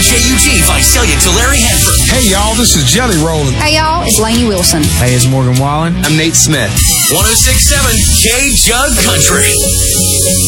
KUG, Visalia, Tulare, Hanford. Hey, y'all, this is Jelly Rollin'. Hey, y'all, it's Lainey Wilson. Hey, it's Morgan Wallen. I'm Nate Smith. 106.7 K-Jug Country.